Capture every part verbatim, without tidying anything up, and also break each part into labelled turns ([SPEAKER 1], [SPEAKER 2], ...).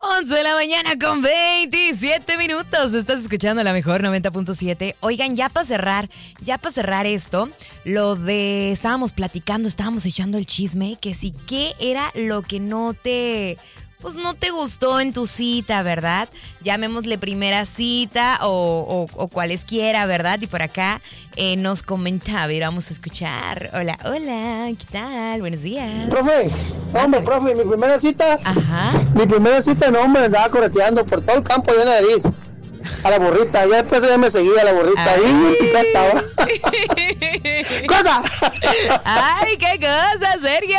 [SPEAKER 1] once de la mañana con veintisiete minutos. Estás escuchando la mejor noventa punto siete. Oigan, ya para cerrar, ya para cerrar esto, lo de estábamos platicando, estábamos echando el chisme, que si qué era lo que no te... pues no te gustó en tu cita, ¿verdad? Llamémosle primera cita o, o, o cualesquiera, ¿verdad? Y por acá eh, nos comenta, a ver, vamos a escuchar. Hola, hola, ¿qué tal? Buenos días.
[SPEAKER 2] Profe, hombre, profe, mi primera cita.
[SPEAKER 1] Ajá.
[SPEAKER 2] Mi primera cita, no, hombre, andaba correteando por todo el campo de nariz. A la burrita, ya después ya me seguía a la burrita. Bien picada estaba. ¡Cosa!
[SPEAKER 1] ¡Ay, qué cosa, Sergio!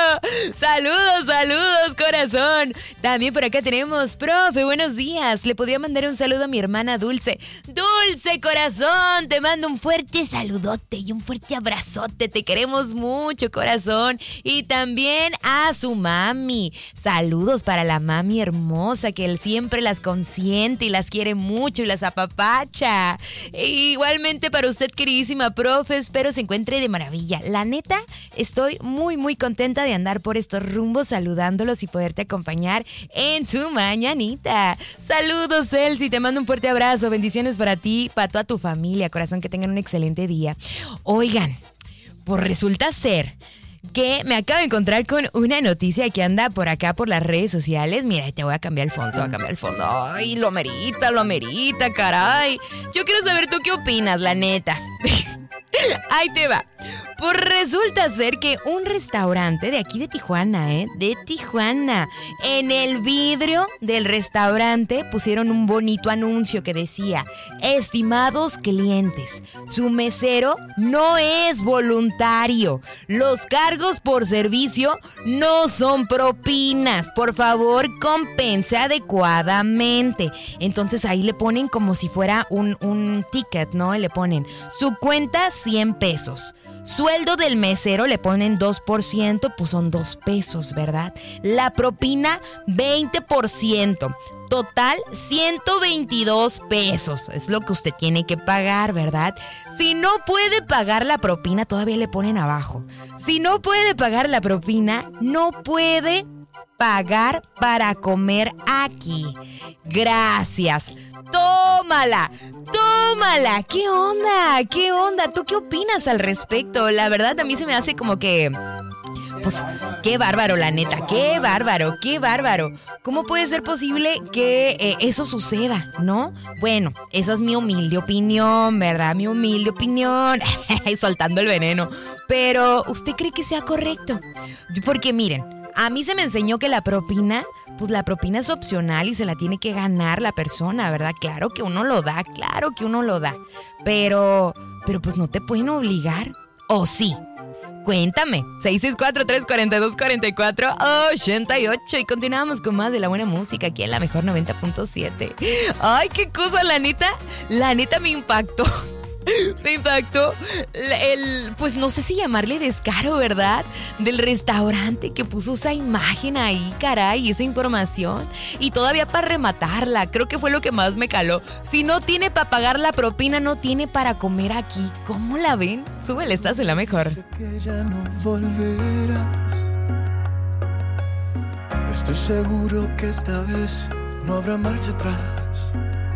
[SPEAKER 1] Saludos, saludos, corazón. También por acá tenemos, profe, buenos días. Le podría mandar un saludo a mi hermana Dulce. Dulce, corazón, te mando un fuerte saludote y un fuerte abrazote. Te queremos mucho, corazón. Y también a su mami. Saludos para la mami hermosa, que él siempre las consiente y las quiere mucho y las apapacha. E igualmente para usted, queridísima profe, espero se encuentre de maravilla. La neta, estoy muy, muy contenta de andar por estos rumbos saludándolos y poderte acompañar en tu mañanita. Saludos, Elsie, te mando un fuerte abrazo. Bendiciones para ti, para toda tu familia, corazón, que tengan un excelente día. Oigan, pues resulta ser que me acabo de encontrar con una noticia que anda por acá por las redes sociales. Mira, te voy a cambiar el fondo, te voy a cambiar el fondo. Ay, lo amerita, lo amerita, caray. Yo quiero saber tú qué opinas, la neta. Ahí te va. Pues resulta ser que un restaurante de aquí de Tijuana, ¿eh? De Tijuana. En el vidrio del restaurante pusieron un bonito anuncio que decía: estimados clientes, su mesero no es voluntario. Los cargos por servicio no son propinas. Por favor, compense adecuadamente. Entonces ahí le ponen como si fuera un, un ticket, ¿no? Y le ponen su cuenta cien pesos. Sueldo del mesero le ponen dos por ciento, pues son dos pesos, ¿verdad? La propina veinte por ciento. Total, ciento veintidós pesos. Es lo que usted tiene que pagar, ¿verdad? Si no puede pagar la propina, todavía le ponen abajo. Si no puede pagar la propina, no puede pagar para comer aquí. Gracias. ¡Tómala! ¡Tómala! ¿Qué onda? ¿Qué onda? ¿Tú qué opinas al respecto? La verdad, a mí se me hace como que... pues, qué bárbaro, la neta. Qué bárbaro, qué bárbaro. ¿Cómo puede ser posible que eh, eso suceda, no? Bueno, esa es mi humilde opinión, ¿verdad? Mi humilde opinión. Soltando el veneno. Pero, ¿usted cree que sea correcto? Porque, miren, a mí se me enseñó que la propina... pues la propina es opcional y se la tiene que ganar la persona, ¿verdad? Claro que uno lo da, claro que uno lo da. Pero, pero pues no te pueden obligar. ¿O sí? Cuéntame. seis seis cuatro, tres cuatro dos, cuatro cuatro, ocho ocho. Y continuamos con más de la buena música aquí en la mejor noventa punto siete. Ay, qué cosa, la neta. La neta me impactó. Me impactó el, pues no sé si llamarle descaro, ¿verdad? Del restaurante que puso esa imagen ahí, caray, esa información. Y todavía para rematarla, creo que fue lo que más me caló. Si no tiene para pagar la propina, no tiene para comer aquí. ¿Cómo la ven? Súbele, estás en la mejor.
[SPEAKER 3] Sé que ya no volverás. Estoy seguro que esta vez no habrá marcha atrás.